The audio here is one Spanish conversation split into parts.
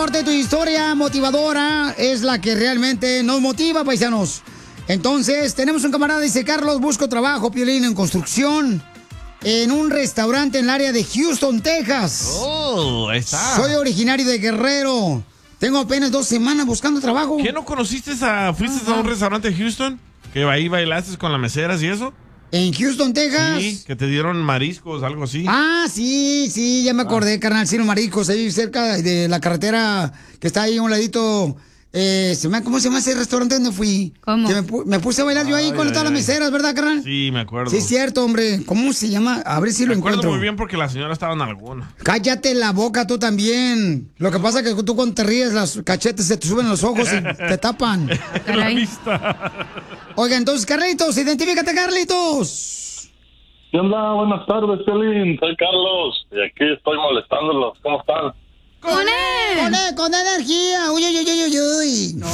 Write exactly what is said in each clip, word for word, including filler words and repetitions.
parte de tu historia motivadora es la que realmente nos motiva, paisanos. Entonces, tenemos un camarada, dice Carlos, busco trabajo, Piolín, en construcción, en un restaurante en el área de Houston, Texas. Oh, ahí está. Soy originario de Guerrero. Tengo apenas dos semanas buscando trabajo. ¿Qué no conociste a, fuiste uh-huh. a un restaurante en Houston? Que ahí bailaste con las meseras y eso. ¿En Houston, Texas? Sí, que te dieron mariscos, algo así. Ah, sí, sí, ya me acordé, ah. carnal, sí, los mariscos, ahí cerca de la carretera que está ahí a un ladito. Eh, ¿se me, ¿Cómo se llama ese restaurante donde fui? ¿Cómo? Que me, me puse a bailar ay, yo ahí ay, con ay, todas las meseras, ¿verdad, carnal? Sí, me acuerdo. Sí, es cierto, hombre. ¿Cómo se llama? A ver si me lo encuentro. Me acuerdo muy bien porque la señora estaba en alguna. Cállate la boca tú también. Lo que pasa es que tú cuando te ríes, los cachetes se te suben los ojos y te tapan. La vista. Oiga, entonces, Carlitos, identifícate, Carlitos. ¿Qué onda? Buenas tardes, Piolín. Soy Carlos y aquí estoy molestándolos. ¿Cómo están? ¡Con él! ¡Con él! ¡Con energía! ¡Uy, uy, uy, uy, uy! No,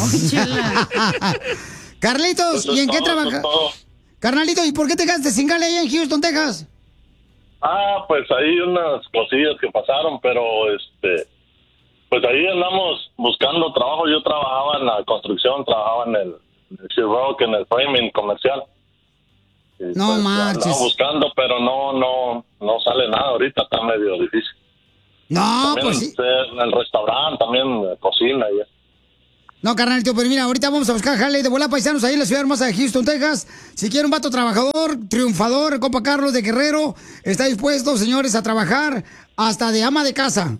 Carlitos, ¿y en qué trabajas? Carnalito, ¿y por qué te quedaste sin gale allá en Houston, Texas? Ah, pues ahí unas cosillas que pasaron, pero este... Pues ahí andamos buscando trabajo. Yo trabajaba en la construcción, trabajaba en el, el rock, en el framing comercial. Y no pues, marches. Andaba buscando, pero no, no, no sale nada. Ahorita está medio difícil. No, también pues sí. En el restaurante, también cocina y eso. No, carnalito, pero mira, ahorita vamos a buscar jale de volar paisanos ahí en la ciudad hermosa de Houston, Texas. Si quiere un vato trabajador, triunfador, el compa Carlos de Guerrero, está dispuesto, señores, a trabajar hasta de ama de casa.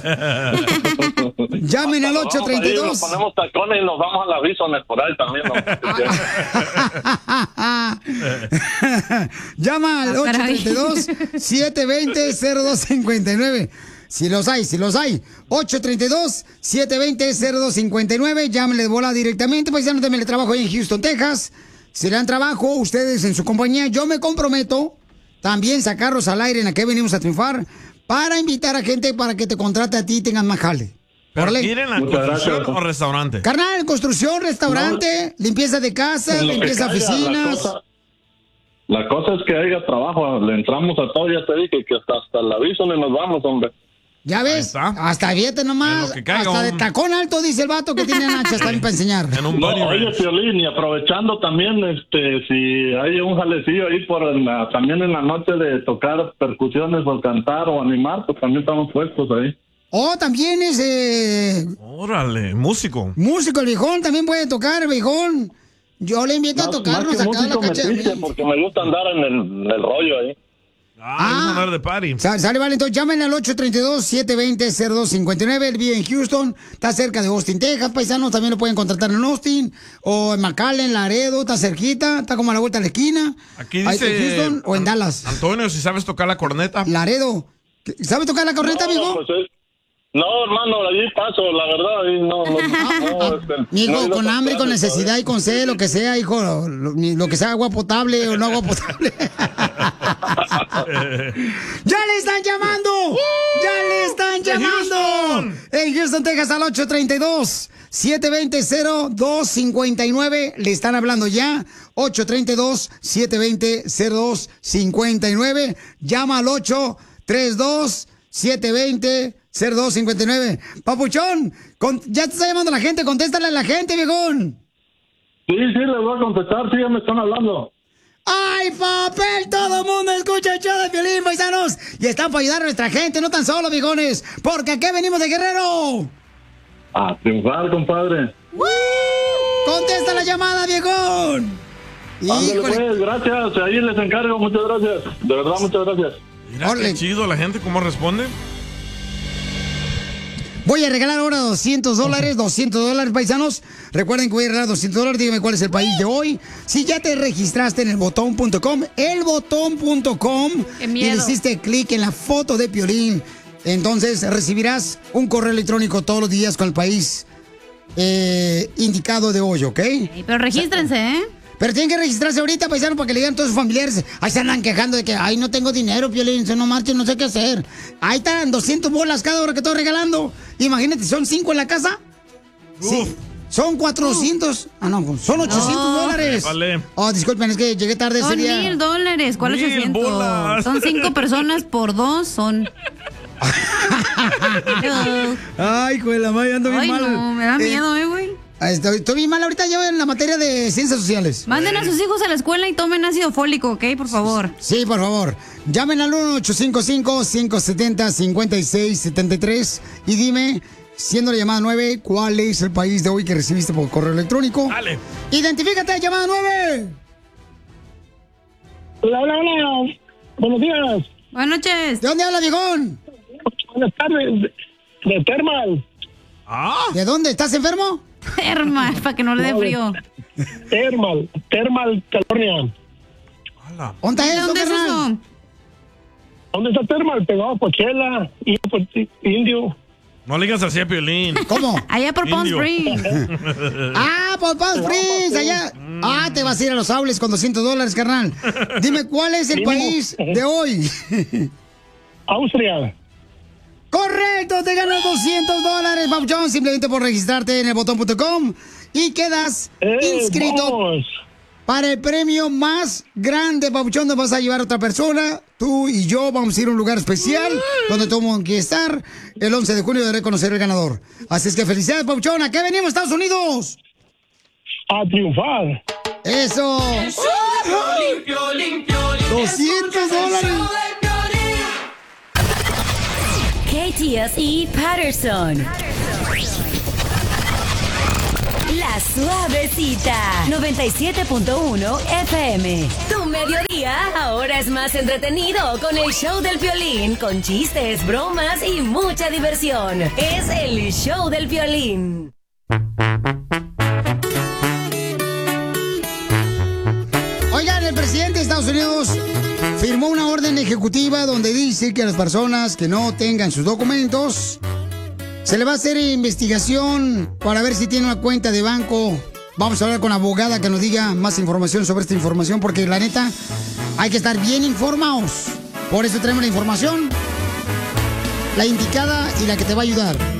Llamen al ocho treinta y dos. Nos ponemos tacones y nos vamos a la Bisones por ahí también. ¿no? Llama al ocho treinta y dos, siete veinte, cero dos cincuenta y nueve. Si los hay, si los hay. ocho treinta y dos, siete veinte, cero dos cincuenta y nueve. Llámenle de bola directamente. Pues ya no denme trabajo ahí en Houston, Texas. Si le dan trabajo, ustedes en su compañía, yo me comprometo también sacarlos al aire en la que venimos a triunfar para invitar a gente para que te contrate a ti y tengan más jale. ¿Pero quieren la construcción o restaurante? Carnal, construcción, restaurante, no, limpieza de casa, limpieza de oficinas. La cosa, la cosa es que haya trabajo. Le entramos a todo, ya te dije que hasta, hasta la Bisones nos vamos, hombre. ¿Ya ves? Hasta fíjate nomás. Caiga, hasta un... de tacón alto, dice el vato que tiene nachas también para enseñar. En un no, oye, Piolín, y aprovechando también, este, si hay un jalecillo ahí por la, también en la noche de tocar percusiones o cantar o animar, pues también estamos puestos ahí. Oh, también es... Eh... Órale, músico. Músico, el viejón, también puede tocar, el viejón. Yo le invito más, a tocarnos acá en la cacha. Porque me gusta andar en el, en el rollo ahí. Ah, ah de party. Sale, vale, entonces llamen al ocho treinta y dos, siete veinte, cero dos cincuenta y nueve. Él vive en Houston, está cerca de Austin, Texas, paisanos. También lo pueden contratar en Austin o en McAllen, Laredo, está cerquita, está como a la vuelta de la esquina. Aquí dice en Houston o en Dallas. Antonio, si sabes tocar la corneta. Laredo, ¿sabes tocar la corneta, no, amigo? Pues es... No, hermano, allí paso, la verdad, ahí no, no, no este, hijo, no con hambre, con necesidad y con sed, lo que sea, hijo, lo, lo que sea agua potable o no agua potable. ¡Ya le están llamando! ¡Ya le están llamando! Houston. En Houston, Texas, al ocho treinta y dos, siete veinte, cero dos cincuenta y nueve. Le están hablando ya. ocho treinta y dos, siete veinte, cero dos cincuenta y nueve. Llama al ocho treinta y dos, siete veinte, cero dos cincuenta y nueve. Papuchón, con, ya te está llamando la gente, contéstale a la gente, viejón. Sí, sí, les voy a contestar, sí, ya me están hablando. ¡Ay, papel! Todo el mundo escucha el show de Piolín, paisanos. Y están para ayudar a nuestra gente, no tan solo, viejones. Porque aquí venimos de Guerrero. A triunfar, compadre. ¡Woo! ¡Contesta la llamada, viejón! Ándale, pues, gracias. Ahí les encargo, muchas gracias. De verdad, muchas gracias. Mira qué chido la gente, ¿cómo responde? Voy a regalar ahora doscientos dólares, doscientos dólares, paisanos. Recuerden que voy a regalar doscientos dólares. Dígame cuál es el país de hoy. Si ya te registraste en el botón punto com, el botón punto com, y le hiciste clic en la foto de Piolín, entonces recibirás un correo electrónico todos los días con el país eh, indicado de hoy, ¿ok? Sí, pero regístrense, ¿eh? Pero tienen que registrarse ahorita, paisano, para que le digan a todos sus familiares. Ahí se andan quejando de que, ay, no tengo dinero, Piolín, no marchen, no sé qué hacer. Ahí están doscientas bolas cada hora que estoy regalando. Imagínate, ¿son cinco en la casa? Uf. Sí. Son cuatrocientos. Ah, no, son ochocientos no. dólares. Vale. Oh, disculpen, es que llegué tarde ese día. Son mil dólares. ¿Cuál ochocientos? Son cinco personas por dos, son... Ay, güey, la madre, ando bien Ay, mal. no, me da miedo, eh, güey. Estoy, estoy bien mal ahorita yo en la materia de ciencias sociales. Manden a sus hijos a la escuela y tomen ácido fólico, ¿ok? Por favor. Sí, por favor. Llamen al uno ocho cinco cinco, cinco siete cero, cinco seis siete tres y dime, siendo la llamada nueve, ¿cuál es el país de hoy que recibiste por correo electrónico? Dale. Identifícate, llamada nueve. Hola, hola, hola. Buenos días. Buenas noches. ¿De dónde habla, viejón? Buenas tardes. De, de Thermal. Ah. ¿De dónde? ¿Estás enfermo? Herma, para que no le dé No, frío. Thermal. Thermal, California. Hola. ¿Dónde es eso, ¿Dónde es carnal? eso? ¿Dónde está Thermal? Pegado a Coachella y pues, Indio. No le digas así a Piolín. ¿Cómo? Allá por Palm Indio. Springs. Ah, por Palm Springs, allá. Ah, te vas a ir a Los Aules con doscientos dólares, carnal. Dime, ¿cuál es el Mínimo. país de hoy? Austria. Correcto, te ganas doscientos dólares, Papuchón, simplemente por registrarte en el botón punto com y quedas Eh, inscrito vamos. para el premio más grande, Papuchón. Nos vas a llevar a otra persona. Tú y yo vamos a ir a un lugar especial donde todo el mundo quiere estar. El once de junio de reconocer el ganador. Así es que felicidades, Papuchón. ¿A qué venimos, Estados Unidos? A triunfar. Eso. doscientos dólares. K T S E Patterson. La Suavecita. noventa y siete punto uno F M. Tu mediodía ahora es más entretenido con el show del Piolín, con chistes, bromas y mucha diversión. Es el show del Piolín. Oigan, el presidente de Estados Unidos firmó una orden ejecutiva donde dice que a las personas que no tengan sus documentos se le va a hacer investigación para ver si tiene una cuenta de banco. Vamos a hablar con la abogada que nos diga más información sobre esta información, porque la neta hay que estar bien informados. Por eso tenemos la información, la indicada y la que te va a ayudar.